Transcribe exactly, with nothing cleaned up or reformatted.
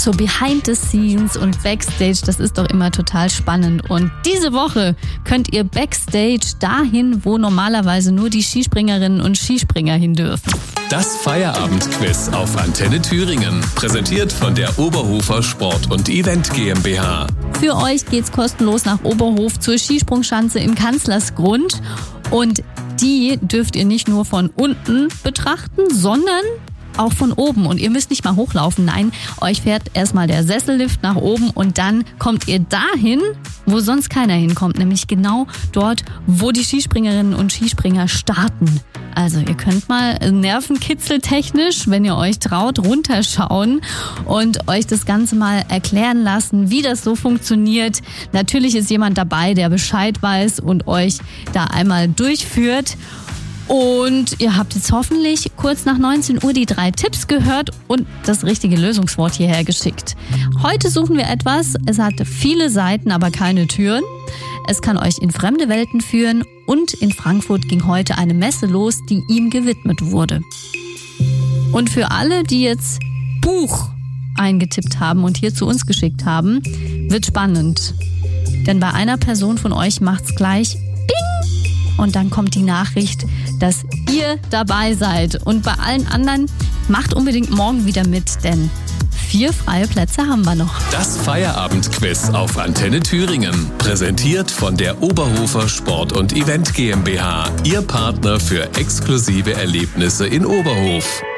so Behind the Scenes und Backstage, das ist doch immer total spannend. Und diese Woche könnt ihr Backstage dahin, wo normalerweise nur die Skispringerinnen und Skispringer hin dürfen. Das Feierabendquiz auf Antenne Thüringen, präsentiert von der Oberhofer Sport und Event GmbH. Für euch geht's kostenlos nach Oberhof zur Skisprungschanze in Kanzlersgrund. Und die dürft ihr nicht nur von unten betrachten, sondern auch von oben. Und ihr müsst nicht mal hochlaufen. Nein, euch fährt erstmal der Sessellift nach oben und dann kommt ihr dahin, wo sonst keiner hinkommt. Nämlich genau dort, wo die Skispringerinnen und Skispringer starten. Also ihr könnt mal nervenkitzeltechnisch, wenn ihr euch traut, runterschauen und euch das Ganze mal erklären lassen, wie das so funktioniert. Natürlich ist jemand dabei, der Bescheid weiß und euch da einmal durchführt. Und ihr habt jetzt hoffentlich kurz nach neunzehn Uhr die drei Tipps gehört und das richtige Lösungswort hierher geschickt. Heute suchen wir etwas. Es hat viele Seiten, aber keine Türen. Es kann euch in fremde Welten führen und in Frankfurt ging heute eine Messe los, die ihm gewidmet wurde. Und für alle, die jetzt Buch eingetippt haben und hier zu uns geschickt haben, wird spannend. Denn bei einer Person von euch macht's gleich Bing und dann kommt die Nachricht, dass ihr dabei seid. Und bei allen anderen macht unbedingt morgen wieder mit, denn vier freie Plätze haben wir noch. Das Feierabendquiz auf Antenne Thüringen, präsentiert von der Oberhofer Sport und Event GmbH, Ihr Partner für exklusive Erlebnisse in Oberhof.